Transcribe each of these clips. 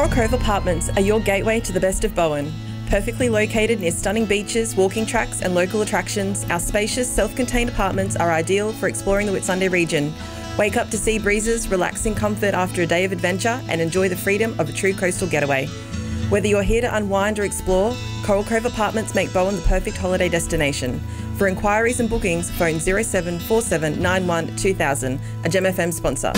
Coral Cove Apartments are your gateway to the best of Bowen. Perfectly located near stunning beaches, walking tracks and local attractions, our spacious, self-contained apartments are ideal for exploring the Whitsunday region. Wake up to sea breezes, relax in comfort after a day of adventure and enjoy the freedom of a true coastal getaway. Whether you're here to unwind or explore, Coral Cove Apartments make Bowen the perfect holiday destination. For inquiries and bookings, phone 0747 91 2000, a Gem FM sponsor.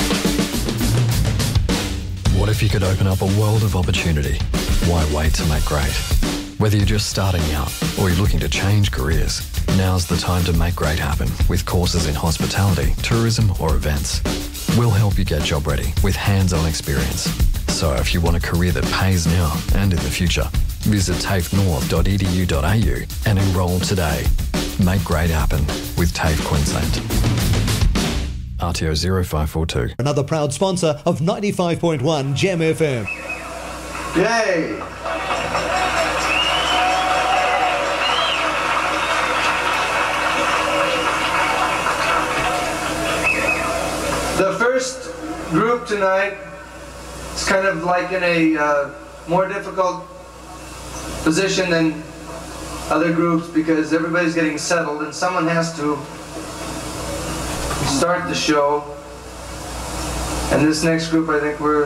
What if you could open up a world of opportunity? Why wait to make great? Whether you're just starting out or you're looking to change careers, now's the time to make great happen with courses in hospitality, tourism or events. We'll help you get job ready with hands-on experience. So if you want a career that pays now and in the future, visit tafenorth.edu.au and enrol today. Make great happen with TAFE Queensland. RTO 0542. Another proud sponsor of 95.1 Gem FM. Yay! The first group tonight is kind of like in a more difficult position than other groups because everybody's getting settled and someone has to start the show. And this next group, I think we're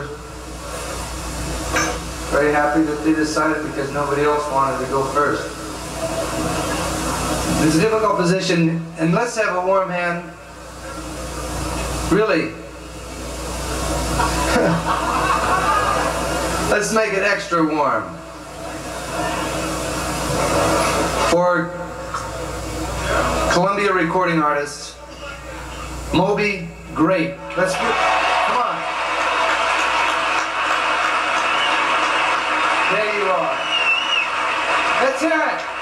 very happy that they decided because nobody else wanted to go first. It's a difficult position, and let's have a warm hand. Really. Let's make it extra warm. For Columbia recording artists, Moby, great. Let's get, come on. There you are. Let's hear it.